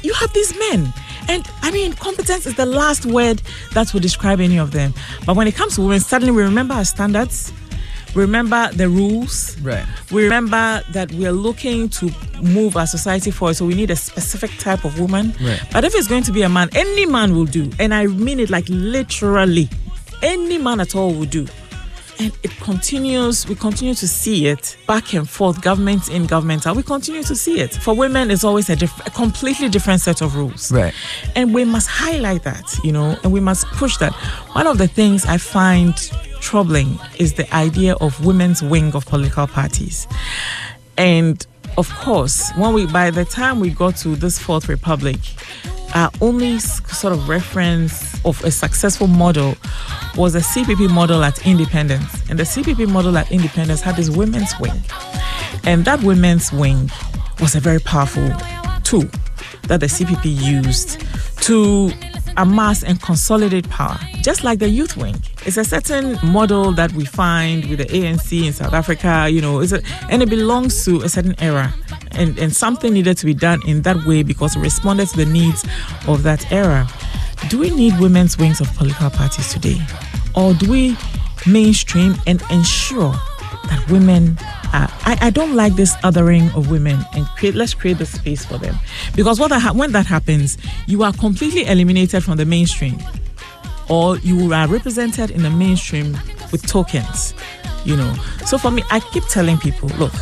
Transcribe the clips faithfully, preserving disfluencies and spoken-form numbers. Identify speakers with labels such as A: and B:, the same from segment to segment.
A: you have these men. And I mean, competence is the last word that will describe any of them. But when it comes to women, suddenly we remember our standards. We remember the rules.
B: Right.
A: We remember that we are looking to move our society forward, so we need a specific type of woman.
B: Right.
A: But if it's going to be a man, any man will do. And I mean it like literally. Any man at all will do. And it continues, we continue to see it back and forth, government in, government out. We continue to see it. For women, it's always a, diff- a completely different set of rules.
B: Right.
A: And we must highlight that, you know, and we must push that. One of the things I find troubling is the idea of women's wing of political parties. And of course, when we by the time we got to this Fourth Republic, our only sort of reference of a successful model was the C P P model at independence. And the C P P model at independence had this women's wing. And that women's wing was a very powerful tool that the C P P used to amass and consolidate power, just like the youth wing. It's a certain model that we find with the A N C in South Africa, you know, it's a, and it belongs to a certain era. And, and something needed to be done in that way because it responded to the needs of that era. Do we need women's wings of political parties today? Or do we mainstream and ensure that women are... I, I don't like this othering of women, and create, let's create the space for them. Because what that, when that happens, you are completely eliminated from the mainstream. Or you are represented in the mainstream with tokens, you know. So for me, I keep telling people, look,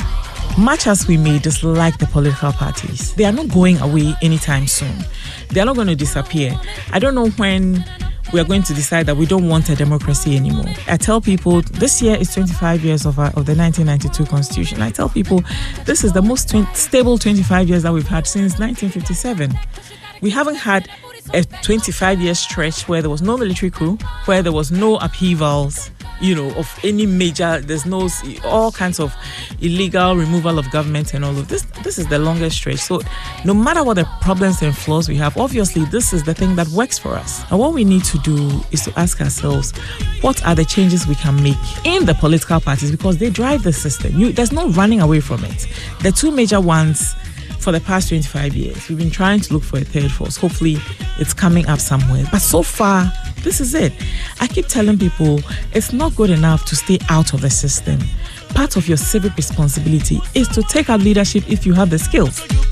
A: much as we may dislike the political parties, they are not going away anytime soon. They are not going to disappear. I don't know when we are going to decide that we don't want a democracy anymore. I tell people this year is twenty-five years of, our, of the nineteen ninety-two Constitution. I tell people this is the most tw- stable twenty-five years that we've had since nineteen fifty-seven. We haven't had a twenty-five year stretch where there was no military coup, where there was no upheavals, you know, of any major, there's no, all kinds of illegal removal of government and all of this. This is the longest stretch. So no matter what the problems and flaws we have, obviously this is the thing that works for us. And what we need to do is to ask ourselves, what are the changes we can make in the political parties? Because they drive the system. You, there's no running away from it. The two major ones for the past twenty-five years, we've been trying to look for a third force. Hopefully it's coming up somewhere. But so far, this is it. I keep telling people it's not good enough to stay out of the system. Part of your civic responsibility is to take up leadership if you have the skills.